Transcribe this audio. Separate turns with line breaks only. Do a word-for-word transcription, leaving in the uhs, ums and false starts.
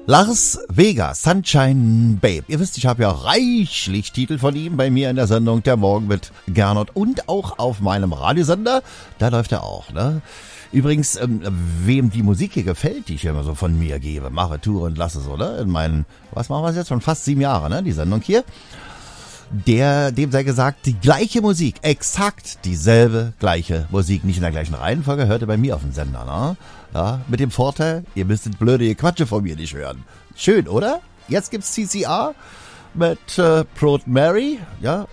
Lars Vega, Sunshine Babe. Ihr wisst, ich habe ja reichlich Titel von ihm bei mir in der Sendung Der Morgen mit Gernot und auch auf meinem Radiosender. Da läuft er auch, ne? Übrigens, ähm, wem die Musik hier gefällt, die ich immer so von mir gebe, mache, tue und lasse so, ne? In meinen, was machen wir jetzt? Schon fast sieben Jahre, ne? Die Sendung hier. Der, dem sei gesagt, die gleiche Musik, exakt dieselbe gleiche Musik, nicht in der gleichen Reihenfolge, hört ihr bei mir auf dem Sender, ne? Ja, mit dem Vorteil, ihr müsstet blöde Quatsche von mir nicht hören. Schön, oder? Jetzt gibt's C C R mit äh, Proud Mary, ja,